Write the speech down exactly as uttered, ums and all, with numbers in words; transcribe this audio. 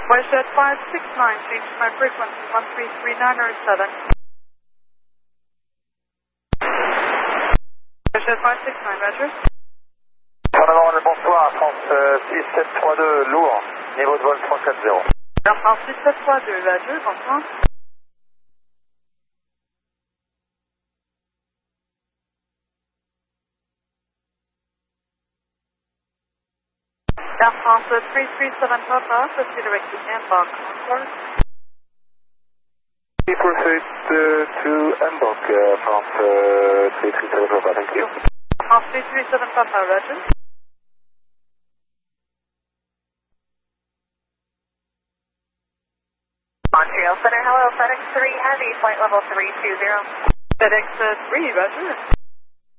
WestJet five six nine, change my frequency, one three three nine zero seven. WestJet five six nine, Roger. Bonjour, bonsoir, France six sept trois deux, lourd, niveau de vol trois quatre zéro. Air France six sept trois deux, Roger, bonsoir. Air France three three seven Papa, proceed direct to Hamburg, Concord. We proceed uh, to Hamburg, uh, France uh, three three seven Papa, thank you. France three three seven Papa, Roger. Montreal Center, hello, FedEx three Heavy, flight level three two zero. FedEx uh, three, Roger.